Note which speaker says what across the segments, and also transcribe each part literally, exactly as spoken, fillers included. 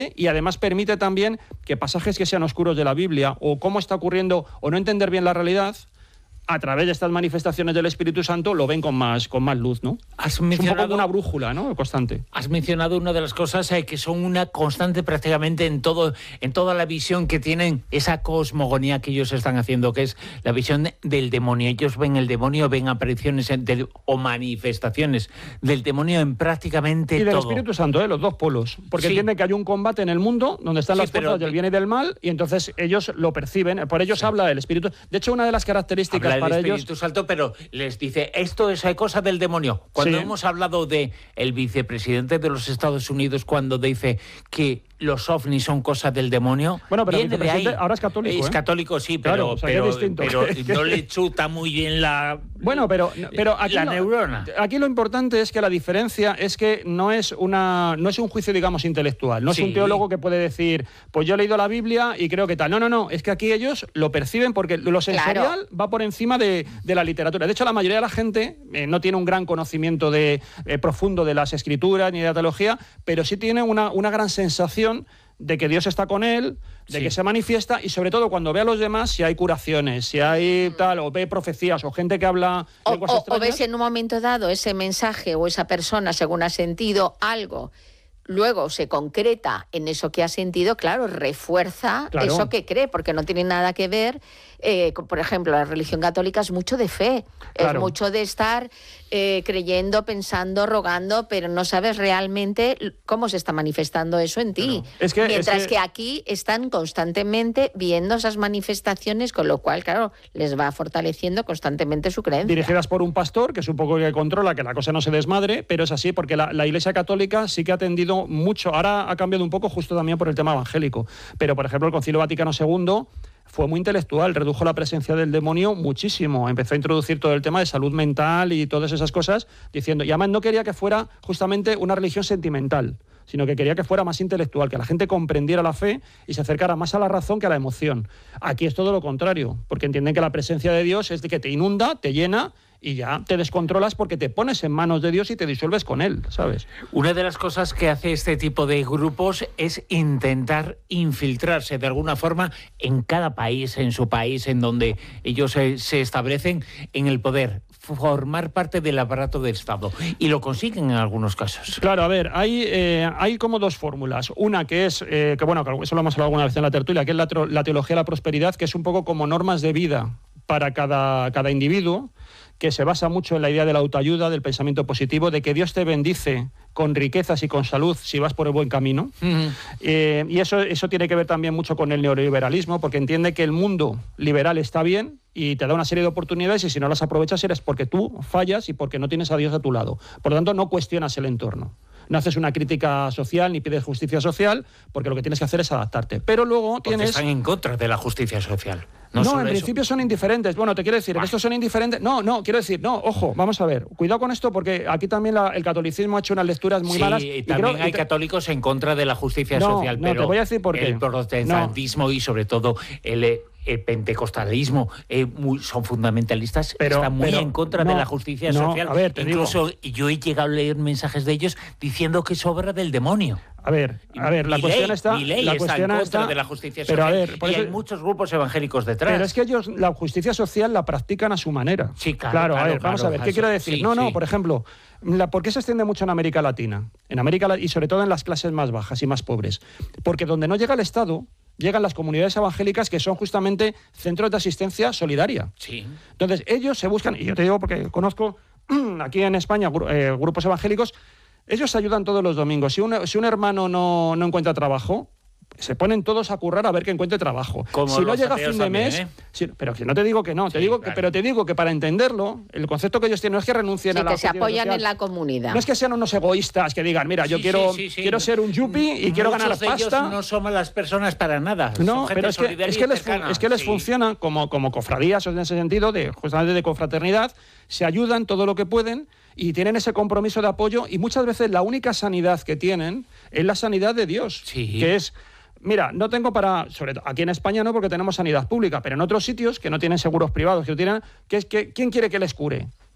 Speaker 1: y además permite también que pasajes que sean oscuros de la Biblia o cómo está ocurriendo o no entender bien la realidad, a través de estas manifestaciones del Espíritu Santo lo ven con más, con más luz, ¿no?
Speaker 2: Has
Speaker 1: mencionado, es un poco como una brújula, ¿no? Constante.
Speaker 2: Has mencionado una de las cosas eh, que son una constante prácticamente en todo, en toda la visión que tienen, esa cosmogonía que ellos están haciendo, que es la visión del demonio. Ellos ven el demonio, ven apariciones en, de, o manifestaciones del demonio en prácticamente todo.
Speaker 1: Y del todo. Espíritu Santo, ¿eh? Los dos polos. Porque sí. entienden que hay un combate en el mundo donde están sí, las fuerzas del bien y del mal, y entonces ellos lo perciben. Por ellos sí. habla el Espíritu. De hecho, una de las características
Speaker 2: habla
Speaker 1: para
Speaker 2: el
Speaker 1: ellos...
Speaker 2: Espíritu Santo, pero les dice, esto es cosa del demonio. Cuando
Speaker 1: sí.
Speaker 2: hemos hablado de el vicepresidente de los Estados Unidos, cuando dice que los ovnis son cosas del demonio,
Speaker 1: bueno, pero
Speaker 2: viene de ahí.
Speaker 1: Ahora es católico.
Speaker 2: Es
Speaker 1: ¿eh?
Speaker 2: católico, sí, pero,
Speaker 1: claro, o sea,
Speaker 2: pero,
Speaker 1: es distinto.
Speaker 2: pero no le chuta muy bien la...
Speaker 1: Bueno, pero, pero aquí
Speaker 2: la
Speaker 1: no,
Speaker 2: neurona.
Speaker 1: Aquí lo importante es que la diferencia es que no es una no es un juicio, digamos, intelectual. No sí. es un teólogo que puede decir, pues yo he leído la Biblia y creo que tal. No, no, no. Es que aquí ellos lo perciben porque lo sensorial claro. va por encima de, de la literatura. De hecho, la mayoría de la gente eh, no tiene un gran conocimiento de, eh, profundo de las escrituras ni de la teología, pero sí tiene una, una gran sensación de que Dios está con él, de sí. que se manifiesta, y sobre todo cuando ve a los demás, si hay curaciones, si hay tal, o ve profecías, o gente que habla
Speaker 3: o,
Speaker 1: lenguas
Speaker 3: o,
Speaker 1: extrañas.
Speaker 3: O ves en un momento dado ese mensaje o esa persona, según ha sentido algo, luego se concreta en eso que ha sentido, claro, refuerza claro. eso que cree, porque no tiene nada que ver, eh, por ejemplo, la religión católica es mucho de fe, claro. es mucho de estar eh, creyendo, pensando, rogando, pero no sabes realmente cómo se está manifestando eso en ti.
Speaker 1: Claro. Es que,
Speaker 3: Mientras
Speaker 1: es que...
Speaker 3: que aquí están constantemente viendo esas manifestaciones, con lo cual, claro, les va fortaleciendo constantemente su creencia.
Speaker 1: Dirigidas por un pastor, que es un poco el que controla que la cosa no se desmadre, pero es así porque la, la Iglesia Católica sí que ha atendido mucho, ahora ha cambiado un poco justo también por el tema evangélico, pero por ejemplo el Concilio Vaticano segundo fue muy intelectual, redujo la presencia del demonio muchísimo, empezó a introducir todo el tema de salud mental y todas esas cosas, diciendo, y además no quería que fuera justamente una religión sentimental, sino que quería que fuera más intelectual, que la gente comprendiera la fe y se acercara más a la razón que a la emoción. Aquí es todo lo contrario, porque entienden que la presencia de Dios es de que te inunda, te llena, y ya te descontrolas porque te pones en manos de Dios y te disuelves con Él, ¿sabes?
Speaker 2: Una de las cosas que hace este tipo de grupos es intentar infiltrarse de alguna forma en cada país, en su país, en donde ellos se, se establecen en el poder, formar parte del aparato del Estado. Y lo consiguen en algunos casos.
Speaker 1: Claro, a ver, hay, eh, hay como dos fórmulas. Una que es, eh, que bueno, eso lo hemos hablado alguna vez en la tertulia, que es la, la teología de la prosperidad, que es un poco como normas de vida para cada, cada individuo, que se basa mucho en la idea de la autoayuda, del pensamiento positivo, de que Dios te bendice con riquezas y con salud si vas por el buen camino. Uh-huh. Eh, y eso, eso tiene que ver también mucho con el neoliberalismo, porque entiende que el mundo liberal está bien y te da una serie de oportunidades, y si no las aprovechas eres porque tú fallas y porque no tienes a Dios a tu lado. Por lo tanto, no cuestionas el entorno. No haces una crítica social ni pides justicia social, porque lo que tienes que hacer es adaptarte. Pero luego
Speaker 2: porque
Speaker 1: tienes...
Speaker 2: están en contra de la justicia social.
Speaker 1: No,
Speaker 2: No,
Speaker 1: en
Speaker 2: eso.
Speaker 1: principio son indiferentes. Bueno, te quiero decir, bueno. estos son indiferentes. No, no, quiero decir, no, ojo, vamos a ver. Cuidado con esto, porque aquí también la, el catolicismo ha hecho unas lecturas muy
Speaker 2: sí,
Speaker 1: malas.
Speaker 2: Y también
Speaker 1: creo,
Speaker 2: hay
Speaker 1: y te...
Speaker 2: católicos en contra de la justicia
Speaker 1: no,
Speaker 2: social,
Speaker 1: no,
Speaker 2: pero
Speaker 1: te voy a decir por qué.
Speaker 2: El protestantismo no. y sobre todo el... el pentecostalismo eh, muy, son fundamentalistas, pero, están muy en contra no, de la justicia
Speaker 1: no,
Speaker 2: social.
Speaker 1: A ver, te
Speaker 2: Incluso
Speaker 1: digo.
Speaker 2: yo he llegado a leer mensajes de ellos diciendo que es obra del demonio.
Speaker 1: A ver, a ver, la
Speaker 2: mi
Speaker 1: cuestión
Speaker 2: ley,
Speaker 1: está...
Speaker 2: Mi ley
Speaker 1: la
Speaker 2: está
Speaker 1: cuestión
Speaker 2: en contra
Speaker 1: está,
Speaker 2: de la justicia
Speaker 1: pero
Speaker 2: social.
Speaker 1: A ver, por
Speaker 2: y
Speaker 1: eso,
Speaker 2: hay muchos grupos evangélicos detrás.
Speaker 1: Pero es que ellos la justicia social la practican a su manera.
Speaker 2: Sí, claro.
Speaker 1: Claro,
Speaker 2: claro
Speaker 1: a ver,
Speaker 2: claro,
Speaker 1: vamos a ver, ¿qué
Speaker 2: eso,
Speaker 1: quiero decir?
Speaker 2: sí,
Speaker 1: no, no,
Speaker 2: sí.
Speaker 1: por ejemplo, la, ¿por qué se extiende mucho en América Latina? En América y sobre todo en las clases más bajas y más pobres. Porque donde no llega el Estado, llegan las comunidades evangélicas, que son justamente centros de asistencia solidaria.
Speaker 2: Sí.
Speaker 1: Entonces, ellos se buscan, y yo te digo porque conozco aquí en España eh, grupos evangélicos, ellos se ayudan todos los domingos. Si un, si un hermano no, no encuentra trabajo, se ponen todos a currar a ver que encuentre trabajo.
Speaker 2: Como
Speaker 1: si no llega a fin de
Speaker 2: también,
Speaker 1: mes,
Speaker 2: ¿eh?
Speaker 1: si, pero si no te digo que no, te
Speaker 2: sí,
Speaker 1: digo
Speaker 2: claro.
Speaker 1: que, pero te digo que para entenderlo, el concepto que ellos tienen no es que renuncien
Speaker 3: sí,
Speaker 1: a la
Speaker 3: que se apoyan
Speaker 1: social.
Speaker 3: en la comunidad.
Speaker 1: No es que sean unos egoístas que digan, mira, yo
Speaker 2: sí,
Speaker 1: quiero,
Speaker 2: sí, sí, sí.
Speaker 1: quiero ser un yuppie y
Speaker 2: Muchos
Speaker 1: quiero ganar
Speaker 2: de
Speaker 1: pasta.
Speaker 2: Ellos no somos las personas para nada.
Speaker 1: No,
Speaker 2: son
Speaker 1: pero es que, es que les, es que les
Speaker 2: sí.
Speaker 1: funciona como, como cofradías en ese sentido, de justamente de confraternidad, se ayudan todo lo que pueden y tienen ese compromiso de apoyo, y muchas veces la única sanidad que tienen es la sanidad de Dios,
Speaker 2: sí.
Speaker 1: que es... Mira, no tengo para, sobre todo aquí en España no, porque tenemos sanidad pública, pero en otros sitios que no tienen seguros privados, que no tienen, que es que ¿quién quiere que les cure?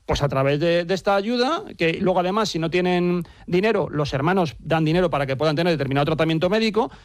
Speaker 1: pues a través de, de esta ayuda, que luego además si no tienen dinero, los hermanos dan dinero para que puedan tener determinado tratamiento médico,